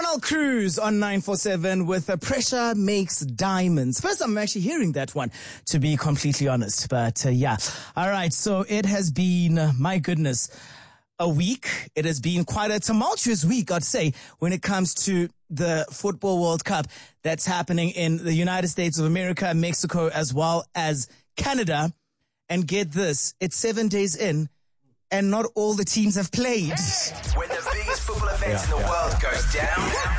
Pascal Cruz on 947 with Pressure Makes Diamonds. First, I'm actually hearing that one, to be completely honest. But yeah. All right. So it has been, my goodness, a week. It has been quite a tumultuous week, I'd say, when it comes to the Football World Cup that's happening in the United States of America, Mexico, as well as Canada. And get this, it's 7 days in, and not all the teams have played. When the biggest football event in the world goes down,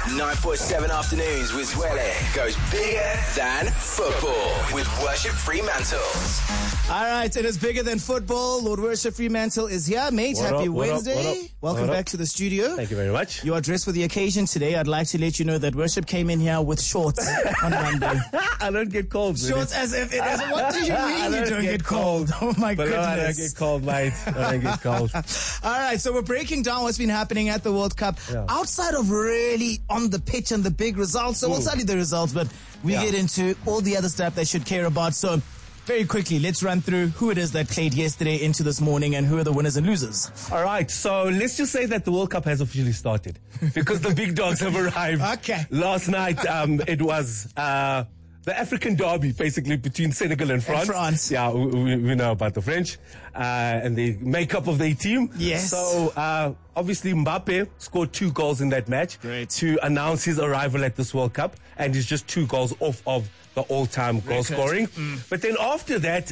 947 Afternoons with Zwele goes bigger than football with Worship Fremantles. All right, it is bigger than football. Lord Worship Fremantle is here. Mate, happy Wednesday. Welcome back to the studio. Thank you very much. You are dressed for the occasion today. I'd like to let you know that Worship came in here with shorts on Monday. I don't get cold. Shorts as if it is. What do you mean you don't get cold? Oh my goodness. I don't get cold, mate. I don't get cold. All right, so we're breaking down what's been happening at the World Cup outside of really on the pitch and the big results. So we'll study the results, but we get into all the other stuff they should care about. So very quickly, let's run through who it is that played yesterday into this morning and who are the winners and losers. All right, so let's just say that the World Cup has officially started because the big dogs have arrived. Okay. Last night, it was the African derby, basically, between Senegal and France. Yeah, we know about the French and the makeup of their team. Yes. So, obviously, Mbappe scored 2 goals in that match to announce his arrival at this World Cup, and he's just 2 goals off of the all-time goal scoring. But then after that,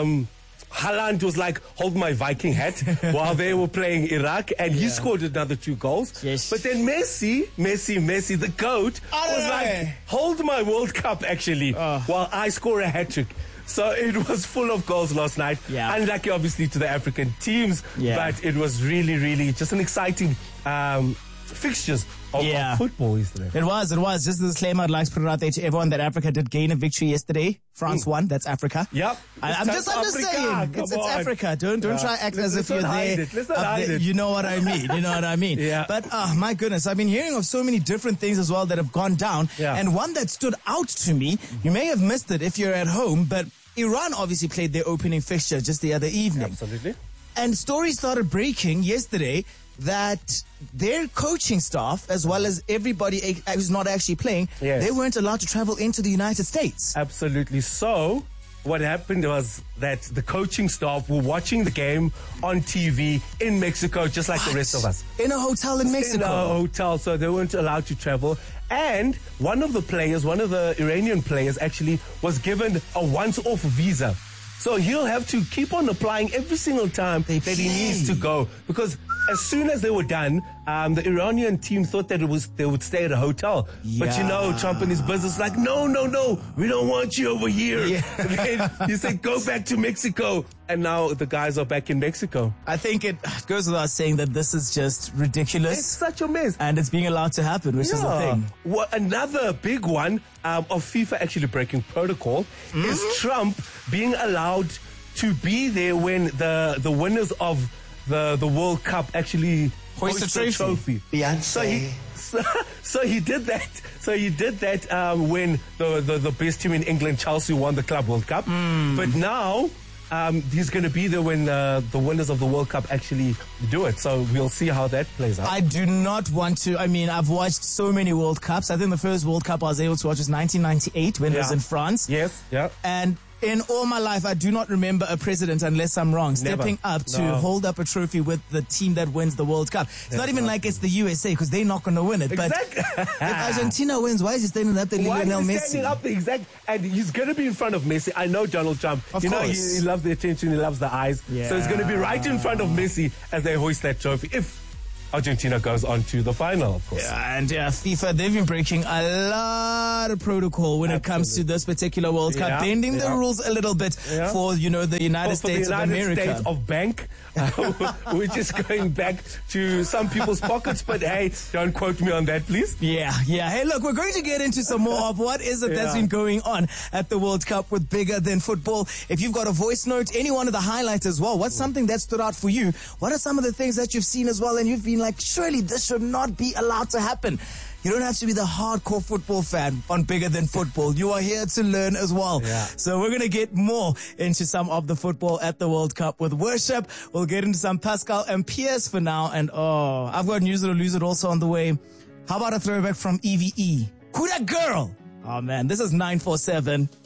Haaland was like, hold my Viking hat while they were playing Iraq, and he scored another 2 goals. Yes. But then Messi, the GOAT, was like, hold my World Cup actually, while I score a hat-trick. So it was full of goals last night. Unlucky, obviously, to the African teams, but it was really, really just an exciting fixtures of football yesterday. It was. Just a disclaimer, I'd like to put it out there to everyone that Africa did gain a victory yesterday. France won. That's Africa. Yep. I'm just saying. It's Africa. Don't try act as if you're there. Let's not hide it. You know what I mean. But my goodness, I've been hearing of so many different things as well that have gone down. And one that stood out to me, you may have missed it if you're at home, but Iran obviously played their opening fixture just the other evening. Absolutely. And stories started breaking yesterday that their coaching staff, as well as everybody who's not actually playing, they weren't allowed to travel into the United States. Absolutely. So what happened was that the coaching staff were watching the game on TV in Mexico, just like the rest of us. In a hotel in Mexico? In a hotel, so they weren't allowed to travel. And one of the Iranian players actually was given a once-off visa. So he'll have to keep on applying every single time that he needs to go. Because as soon as they were done, the Iranian team thought that they would stay at a hotel. But you know, Trump and his business like, no, we don't want you over here. Then he said, go back to Mexico. And now the guys are back in Mexico. I think it goes without saying that this is just ridiculous. It's such a mess. And it's being allowed to happen, which is the thing. Well, another big one of FIFA actually breaking protocol is Trump being allowed to be there when the winners of the World Cup actually hoist the trophy. Beyonce. So he did that. When the best team in England, Chelsea, won the Club World Cup. But now he's going to be there when the winners of the World Cup actually do it. So we'll see how that plays out. I do not want to. I mean, I've watched so many World Cups. I think the first World Cup I was able to watch was 1998 when it was in France. Yes. Yeah. And in all my life, I do not remember a president, unless I'm wrong, stepping up to hold up a trophy with the team that wins the World Cup. It's not even like it's the USA, because they're not going to win it. Exactly. But if Argentina wins, why is he standing up there, Lionel Messi? Standing up there, and he's going to be in front of Messi. I know Donald Trump. Of course. He loves the attention, he loves the eyes. Yeah. So he's going to be right in front of Messi as they hoist that trophy. If Argentina goes on to the final, of course. Yeah, and FIFA, they've been breaking a lot of protocol when it comes to this particular World Cup, bending the rules a little bit for, the United States of America. The United States of Bank, which is going back to some people's pockets, but hey, don't quote me on that, please. Yeah. Hey, look, we're going to get into some more of what is it that's been going on at the World Cup with Bigger Than Football. If you've got a voice note, any one of the highlights as well, what's something that stood out for you? What are some of the things that you've seen as well and you've been like, surely this should not be allowed to happen? You don't have to be the hardcore football fan on Bigger Than Football. You are here to learn as well. So we're going to get more into some of the football at the World Cup with Worship. We'll get into some Pascal and Piers for now. And I've got News It or Lose It also on the way. How about a throwback from EVE? Who that girl? Oh man, this is 947.